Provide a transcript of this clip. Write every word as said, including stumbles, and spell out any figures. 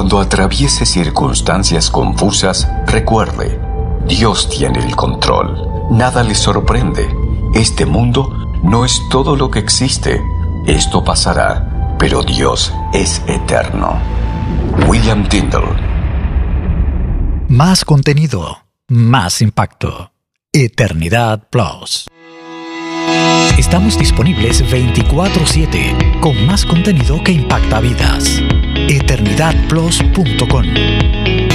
Cuando atraviese circunstancias confusas, recuerde, Dios tiene el control. Nada le sorprende. Este mundo no es todo lo que existe. Esto pasará, pero Dios es eterno. William Tyndale. Más contenido, más impacto. Eternidad Plus. Estamos disponibles veinticuatro siete con más contenido que impacta vidas. eternidad plus punto com